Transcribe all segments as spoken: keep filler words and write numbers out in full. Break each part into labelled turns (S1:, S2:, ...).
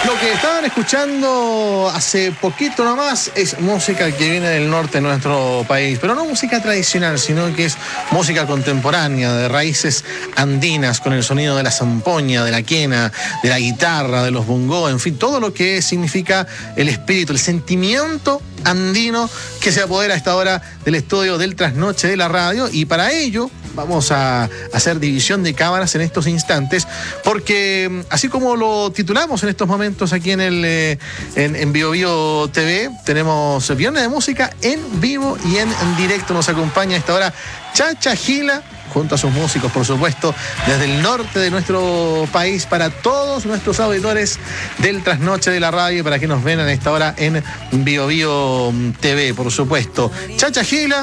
S1: Lo que estaban escuchando hace poquito nomás es música que viene del norte de nuestro país, pero no música tradicional, sino que es música contemporánea, de raíces andinas, con el sonido de la zampoña, de la quena, de la guitarra, de los bongos, en fin, todo lo que significa el espíritu, el sentimiento andino que se apodera a esta hora del estudio del Trasnoche de la Radio. Y para ello vamos a hacer división de cámaras en estos instantes, porque así como lo titulamos en estos momentos aquí en el eh, en, en Bio Bio T V, tenemos viernes de música en vivo y en, en directo. Nos acompaña a esta hora Chacha Gila, junto a sus músicos, por supuesto, desde el norte de nuestro país, para todos nuestros auditores del Trasnoche de la Radio, para que nos ven a esta hora en Bio Bio T V, por supuesto. Chacha Gila,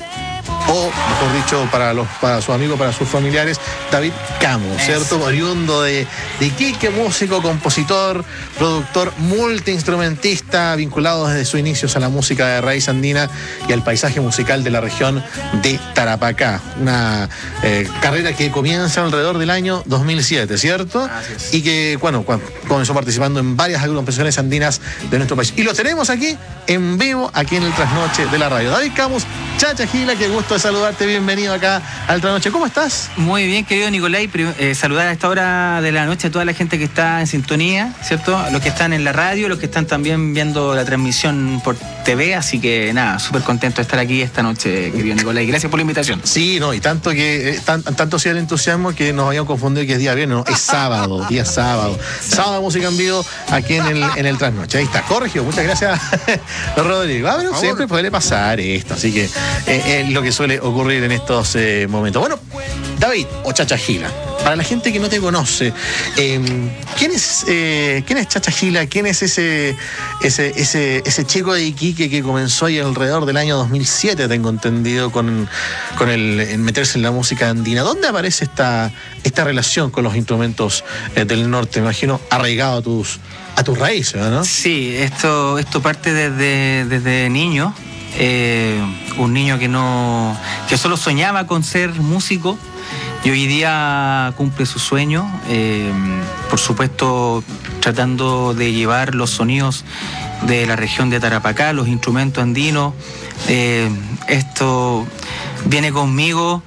S1: o mejor dicho, para los para sus amigos, para sus familiares, David Camus, ¿cierto? Oriundo de, de Iquique, músico, compositor, productor, multiinstrumentista, vinculado desde sus inicios a la música de raíz andina y al paisaje musical de la región de Tarapacá. Una eh, carrera que comienza alrededor del año dos mil siete, ¿cierto?
S2: Así es.
S1: Y que, bueno, comenzó participando en varias agrupaciones andinas de nuestro país. Y lo tenemos aquí, en vivo, aquí en el Trasnoche de la Radio. David Camus, Chacha Gila, qué gusto de saludarte, bienvenido acá al Trasnoche. ¿Cómo estás?
S2: Muy bien, querido Nicolai, eh, saludar a esta hora de la noche a toda la gente que está en sintonía, ¿cierto? Los que están en la radio, los que están también viendo la transmisión por T V, así que nada, súper contento de estar aquí esta noche, querido Nicolai. Gracias por la invitación.
S1: Sí, no, y tanto que eh, tan, tanto sea el entusiasmo que nos habíamos confundido que es día viernes, no, es sábado, día sábado. Sábado música en vivo aquí en el, en el Trasnoche. Ahí está, corregido, muchas gracias, Rodrigo. Ah, bueno, siempre puede pasar esto, así que eh, es lo que suele ocurrir en estos eh, momentos. Bueno, David, o Chacha Gila, para la gente que no te conoce, eh, ¿quién es eh, quién es Chacha Gila? ¿Quién es ese ese ese ese chico de Iquique que comenzó ahí alrededor del año dos mil siete, tengo entendido, con, con el en meterse en la música andina? ¿Dónde aparece esta esta relación con los instrumentos eh, del norte? Me imagino arraigado a tus a tus raíces, ¿no?
S2: Sí, esto esto parte desde desde niño. Eh, un niño que no que solo soñaba con ser músico y hoy día cumple su sueño, eh, por supuesto tratando de llevar los sonidos de la región de Tarapacá, los instrumentos andinos. Eh, esto viene conmigo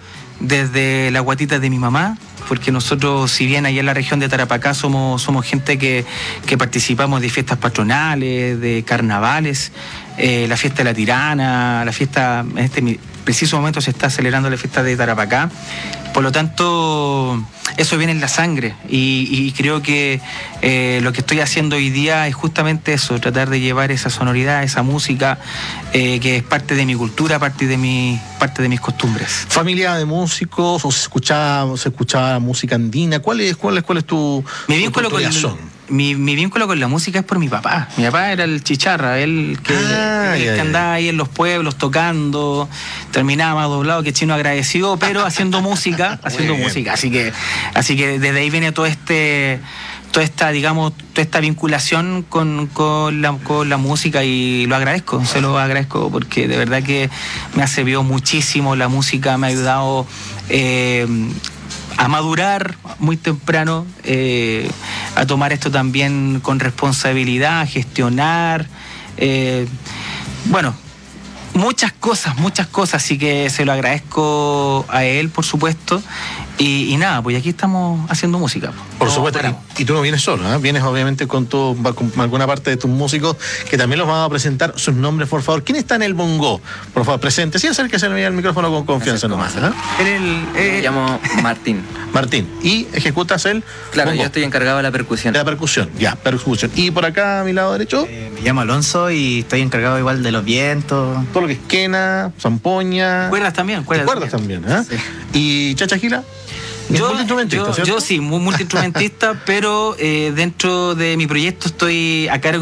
S2: desde la guatita de mi mamá, porque nosotros, si bien allá en la región de Tarapacá somos, somos gente que, que participamos de fiestas patronales, de carnavales, eh, la fiesta de la Tirana, la fiesta, en este preciso momento se está celebrando la fiesta de Tarapacá, por lo tanto eso viene en la sangre y, y creo que eh, lo que estoy haciendo hoy día es justamente eso, tratar de llevar esa sonoridad, esa música eh, que es parte de mi cultura, parte de mi, parte de mis costumbres.
S1: ¿Familia de músicos o se escuchaba, se escuchaba música andina? ¿Cuál es, cuál es, cuál es tu,
S2: mi vínculo
S1: tu, tu
S2: con mi, mi vínculo con la música es por mi papá. Mi papá era el chicharra, él que,
S1: ah,
S2: el
S1: yeah,
S2: que andaba ahí en los pueblos tocando, terminaba más doblado que chino agradecido, pero haciendo música, haciendo música. Así que, así que desde ahí viene todo este, toda esta, digamos, toda esta vinculación con, con, la, con la música, y lo agradezco, se lo agradezco porque de verdad que me ha servido muchísimo la música, me ha ayudado eh, a madurar muy temprano, eh, a tomar esto también con responsabilidad, a gestionar, eh, bueno, muchas cosas, muchas cosas, así que se lo agradezco a él, por supuesto, y, y nada, pues aquí estamos haciendo música.
S1: Por
S2: no,
S1: supuesto, y, y tú no vienes solo, ¿eh? Vienes obviamente con, tu, con alguna parte de tus músicos, que también los vamos a presentar sus nombres, por favor. ¿Quién está en el bongo? Por favor, presente. Sí, acérquese al micrófono con confianza nomás. ¿eh?
S3: El, eh, Me llamo Martín.
S1: Martín. ¿Y ejecutas el
S3: Claro,
S1: bongo?
S3: Yo estoy encargado de la percusión.
S1: De la percusión, ya, percusión. ¿Y por acá a mi lado derecho?
S4: Eh, me llamo Alonso y estoy encargado igual de los vientos.
S1: Todo lo que es quena, zampoña.
S2: Cuerdas también, cuerdas,
S1: cuerdas también. también ¿eh? Sí. ¿Y Chacha Gila?
S2: Yo, yo, yo sí, muy multiinstrumentista, pero eh, dentro de mi proyecto estoy a cargo